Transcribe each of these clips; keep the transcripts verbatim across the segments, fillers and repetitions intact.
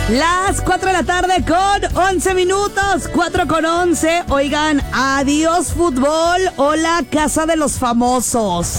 Las cuatro de la tarde con once minutos, cuatro con once. Oigan, adiós fútbol, hola casa de los famosos.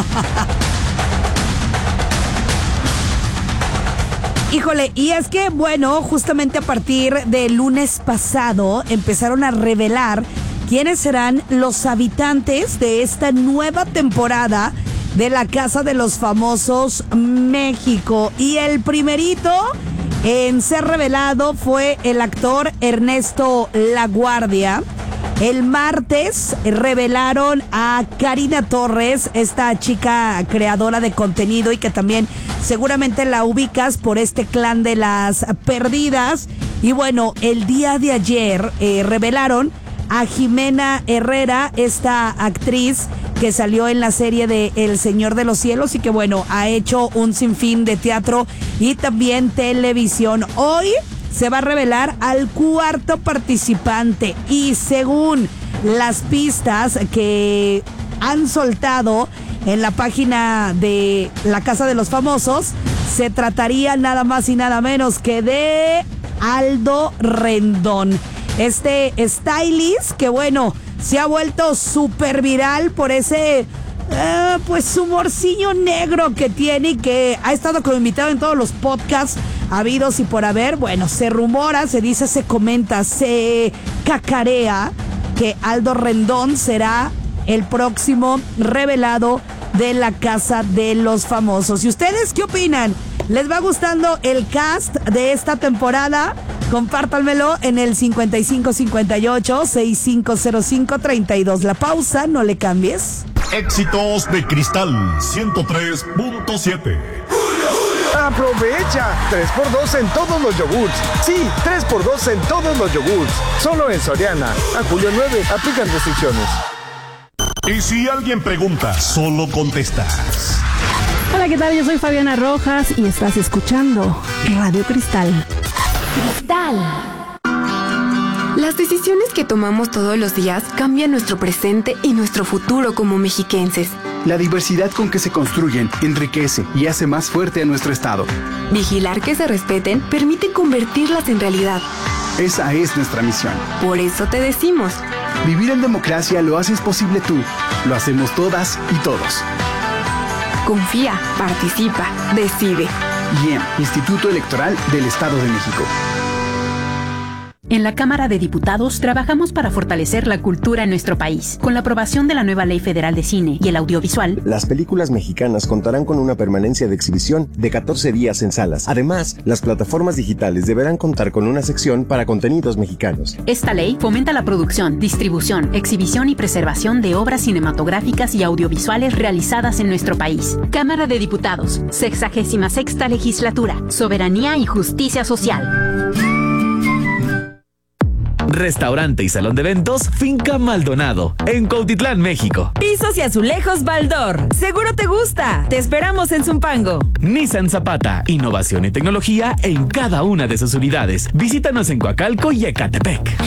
Híjole, y es que, bueno, justamente a partir del lunes pasado empezaron a revelar quiénes serán los habitantes de esta nueva temporada de la Casa de los Famosos México. Y el primerito en ser revelado fue el actor Ernesto Laguardia. El martes revelaron a Karina Torres, esta chica creadora de contenido y que también seguramente la ubicas por este clan de las perdidas. Y bueno, el día de ayer eh, revelaron a Jimena Herrera, esta actriz que salió en la serie de El Señor de los Cielos y que bueno, ha hecho un sinfín de teatro y también televisión. Hoy se va a revelar al cuarto participante y según las pistas que han soltado en la página de la Casa de los Famosos, se trataría nada más y nada menos que de Aldo Rendón. Este stylist que bueno, se ha vuelto súper viral por ese eh, pues humorcillo negro que tiene y que ha estado como invitado en todos los podcasts habidos y por haber. Bueno, se rumora, se dice, se comenta, se cacarea que Aldo Rendón será el próximo revelado de la Casa de los Famosos. ¿Y ustedes qué opinan? ¿Les va gustando el cast de esta temporada? Compártanmelo en el cincuenta y cinco cincuenta y ocho, sesenta y cinco cero cinco, treinta y dos. La pausa, no le cambies. Éxitos de Cristal ciento tres punto siete. ¡Aprovecha! tres por dos en todos los yogurts. Sí, tres por dos en todos los yogurts. Solo en Soriana. A julio nueve, aplican restricciones. Y si alguien pregunta, solo contestas. Hola, ¿qué tal? Yo soy Fabiana Rojas y estás escuchando Radio Cristal. Cristal. Las decisiones que tomamos todos los días cambian nuestro presente y nuestro futuro como mexiquenses. La diversidad con que se construyen enriquece y hace más fuerte a nuestro estado. Vigilar que se respeten permite convertirlas en realidad. Esa es nuestra misión. Por eso te decimos: vivir en democracia lo haces posible tú. Lo hacemos todas y todos. Confía, participa, decide. I E M, Instituto Electoral del Estado de México. En la Cámara de Diputados trabajamos para fortalecer la cultura en nuestro país. Con la aprobación de la nueva Ley Federal de Cine y el Audiovisual, las películas mexicanas contarán con una permanencia de exhibición de catorce días en salas. Además, las plataformas digitales deberán contar con una sección para contenidos mexicanos. Esta ley fomenta la producción, distribución, exhibición y preservación de obras cinematográficas y audiovisuales realizadas en nuestro país. Cámara de Diputados, sexagésima sexta legislatura, soberanía y justicia social. Restaurante y salón de eventos Finca Maldonado, en Cuautitlán, México. Pisos y azulejos Baldor. Seguro te gusta. Te esperamos en Zumpango. Nissan Zapata, innovación y tecnología en cada una de sus unidades. Visítanos en Coacalco y Ecatepec.